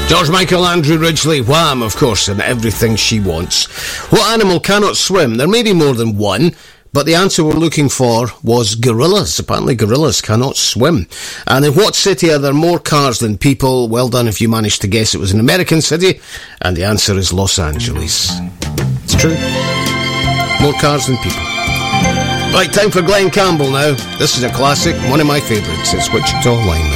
George Michael, Andrew Ridgeley, Wham, of course, and Everything She Wants. What animal cannot swim? There may be more than one, but the answer we're looking for was gorillas. Apparently gorillas cannot swim. And in what city are there more cars than people? Well done if you managed to guess it was an American city. And the answer is Los Angeles. It's true. More cars than people. Right, time for Glenn Campbell now. This is a classic, one of my favourites. It's Wichita Lineman.